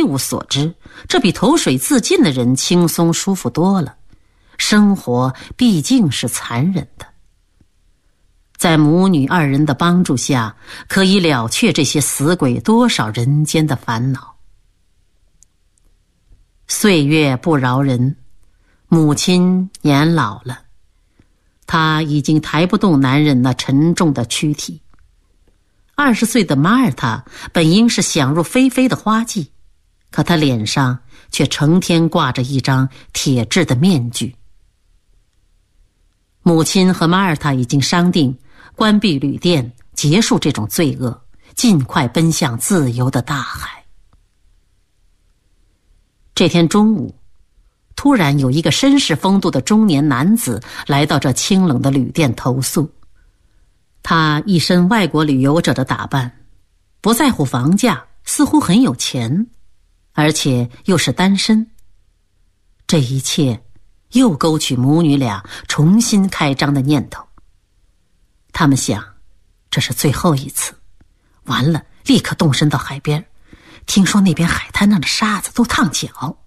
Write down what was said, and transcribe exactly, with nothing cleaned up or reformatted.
无所知，这比投水自尽的人轻松舒服多了。生活毕竟是残忍的。在母女二人的帮助下，可以了却这些死鬼多少人间的烦恼。岁月不饶人，母亲年老了，她已经抬不动男人那沉重的躯体。二十岁的马耳他本应是想入非非的花季，可他脸上却成天挂着一张铁质的面具。母亲和马耳他已经商定关闭旅店，结束这种罪恶，尽快奔向自由的大海。这天中午，突然有一个绅士风度的中年男子来到这清冷的旅店投诉。他一身外国旅游者的打扮，不在乎房价，似乎很有钱，而且又是单身。这一切又勾起母女俩重新开张的念头。他们想，这是最后一次，完了立刻动身到海边，听说那边海滩上的沙子都烫脚。